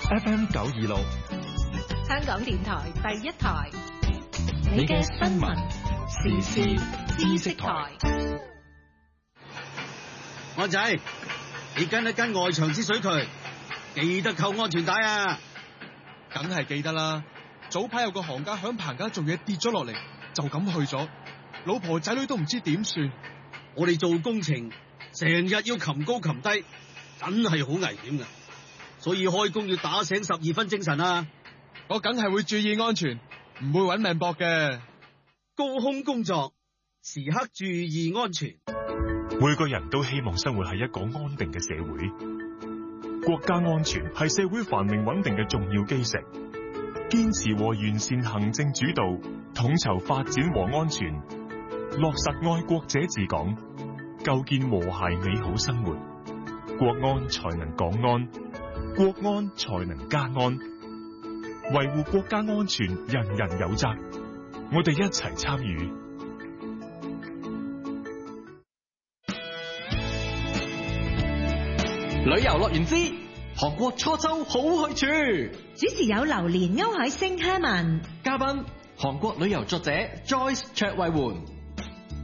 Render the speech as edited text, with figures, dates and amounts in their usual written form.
FM 926， 香港電台第一台， 你嘅新聞時事知識台。 安仔，你跟一跟外牆之水渠，記得扣安全帶啊！ 梗係記得啦。早排有個行家響棚架做嘢跌咗落嚟，就咁去咗，老婆仔女都唔知點算。 我哋做工程成日要擒高擒低，真係好危險噶，所以開工要打醒12分精神啊！ 我梗係會注意安全，唔會搵命搏嘅。 高空工作，時刻注意安全。 每個人都希望生活喺一個安定嘅社會，國家安全係社會繁榮穩定嘅重要基石。堅持和完善行政主導，統籌發展和安全，落實愛國者治港，構建和諧美好生活。國安才能港安，國安才能家安。維護國家安全，人人有責。我哋一齊參與。 旅遊樂園之韓國初秋好去處， 主持有榴蓮、歐海星、Herman， 嘉賓韓國旅遊作者 Joyce 卓慧媛。